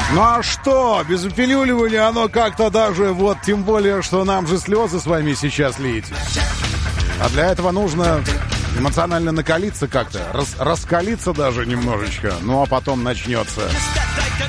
Ну а что? Без упилюливания оно как-то даже, вот, тем более, что нам же слезы с вами сейчас лить. А для этого нужно эмоционально накалиться как-то, раскалиться даже немножечко. Ну а потом начнется